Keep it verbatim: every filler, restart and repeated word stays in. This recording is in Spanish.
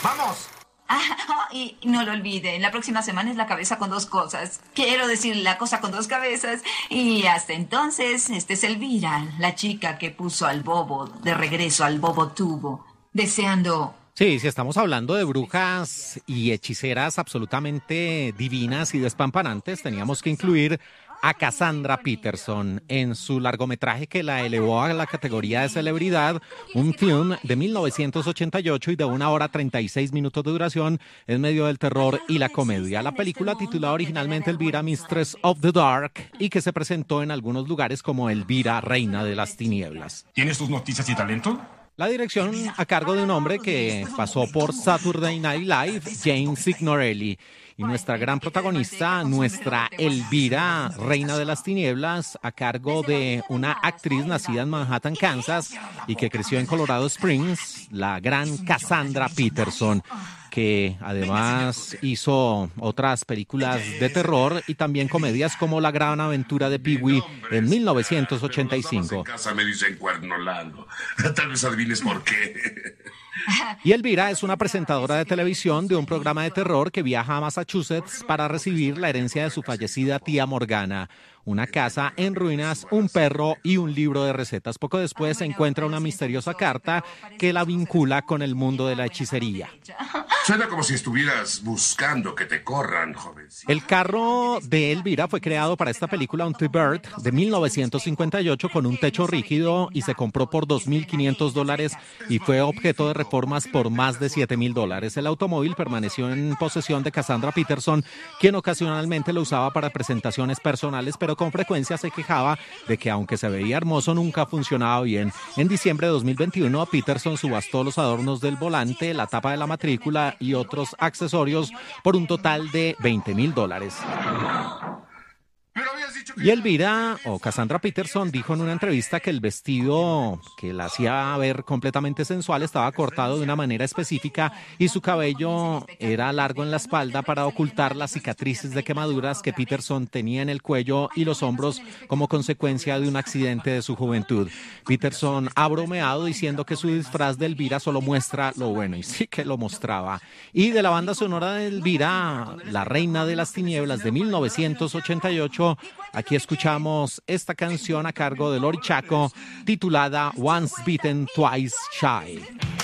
¡Vamos! Ah, oh, y no lo olviden, la próxima semana es la cabeza con dos cosas. Quiero decir, la cosa con dos cabezas. Y hasta entonces, este es Elvira, la chica que puso al bobo de regreso al bobo tubo, deseando... Sí, si estamos hablando de brujas y hechiceras absolutamente divinas y despampanantes, teníamos que incluir a Cassandra Peterson en su largometraje que la elevó a la categoría de celebridad, un film de mil novecientos ochenta y ocho y de una hora treinta y seis minutos de duración en medio del terror y la comedia. La película titulada originalmente Elvira, Mistress of the Dark, y que se presentó en algunos lugares como Elvira, Reina de las Tinieblas. ¿Tienes tus noticias y talento? La dirección a cargo de un hombre que pasó por Saturday Night Live, James Signorelli. Y nuestra gran protagonista, nuestra Elvira, Reina de las Tinieblas, a cargo de una actriz nacida en Manhattan, Kansas, y que creció en Colorado Springs, la gran Cassandra Peterson, que además hizo otras películas de terror y también comedias como La Gran Aventura de Pee-wee en mil novecientos ochenta y cinco. En casa me dicen Cuernolano. Tal vez adivines por qué. Y Elvira es una presentadora de televisión de un programa de terror que viaja a Massachusetts para recibir la herencia de su fallecida tía Morgana. Una casa en ruinas, un perro y un libro de recetas. Poco después se encuentra una misteriosa carta que la vincula con el mundo de la hechicería. Suena como si estuvieras buscando que te corran, jovencito. El carro de Elvira fue creado para esta película, un T-Bird, de mil novecientos cincuenta y ocho con un techo rígido y se compró por dos mil quinientos dólares y fue objeto de reformas por más de siete mil dólares. El automóvil permaneció en posesión de Cassandra Peterson, quien ocasionalmente lo usaba para presentaciones personales, pero con frecuencia se quejaba de que aunque se veía hermoso nunca funcionaba bien. En diciembre de dos mil veintiuno, Peterson subastó los adornos del volante, la tapa de la matrícula y otros accesorios por un total de veinte mil dólares. Y Elvira, o Cassandra Peterson, dijo en una entrevista que el vestido que la hacía ver completamente sensual estaba cortado de una manera específica y su cabello era largo en la espalda para ocultar las cicatrices de quemaduras que Peterson tenía en el cuello y los hombros como consecuencia de un accidente de su juventud. Peterson ha bromeado diciendo que su disfraz de Elvira solo muestra lo bueno, y sí que lo mostraba. Y de la banda sonora de Elvira, La Reina de las Tinieblas de mil novecientos ochenta y ocho, aquí escuchamos esta canción a cargo de Lori Chaco titulada Once Bitten, Twice Shy.